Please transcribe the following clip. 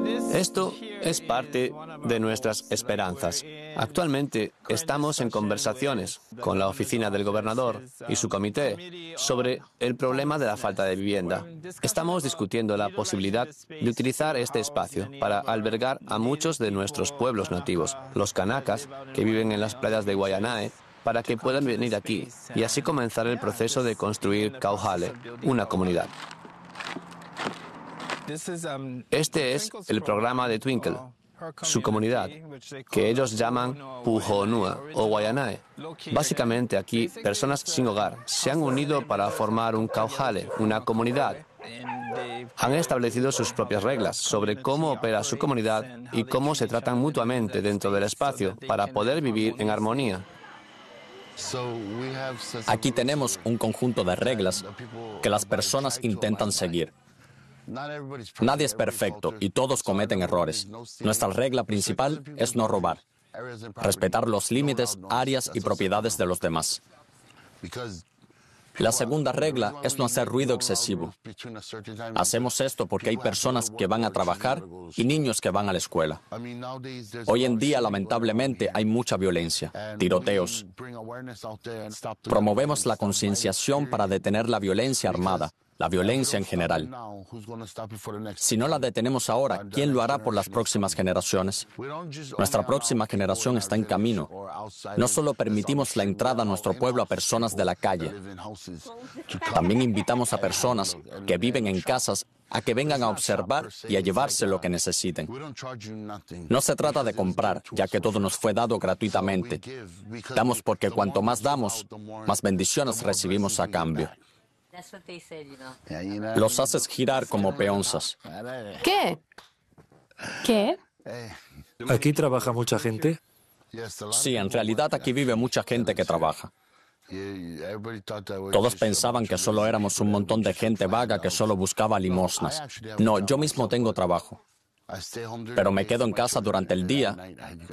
Esto es parte de nuestras esperanzas. Actualmente estamos en conversaciones con la oficina del gobernador y su comité sobre el problema de la falta de vivienda. Estamos discutiendo la posibilidad de utilizar este espacio para albergar a muchos de nuestros pueblos nativos, los kanacas, que viven en las playas de Waianae, para que puedan venir aquí y así comenzar el proceso de construir Kauhale, una comunidad. Este es el programa de Twinkle, su comunidad, que ellos llaman Puhonua o Waianae. Básicamente aquí, personas sin hogar se han unido para formar un Kauhale, una comunidad. Han establecido sus propias reglas sobre cómo opera su comunidad y cómo se tratan mutuamente dentro del espacio para poder vivir en armonía. Aquí tenemos un conjunto de reglas que las personas intentan seguir. Nadie es perfecto y todos cometen errores. Nuestra regla principal es no robar, respetar los límites, áreas y propiedades de los demás. La segunda regla es no hacer ruido excesivo. Hacemos esto porque hay personas que van a trabajar y niños que van a la escuela. Hoy en día, lamentablemente, hay mucha violencia, tiroteos. Promovemos la concienciación para detener la violencia armada, la violencia en general. Si no la detenemos ahora, ¿quién lo hará por las próximas generaciones? Nuestra próxima generación está en camino. No solo permitimos la entrada a nuestro pueblo a personas de la calle, también invitamos a personas que viven en casas a que vengan a observar y a llevarse lo que necesiten. No se trata de comprar, ya que todo nos fue dado gratuitamente. Damos porque cuanto más damos, más bendiciones recibimos a cambio. Los haces girar como peonzas. ¿Qué? ¿Qué? ¿Aquí trabaja mucha gente? Sí, en realidad aquí vive mucha gente que trabaja. Todos pensaban que solo éramos un montón de gente vaga que solo buscaba limosnas. No, yo mismo tengo trabajo. Pero me quedo en casa durante el día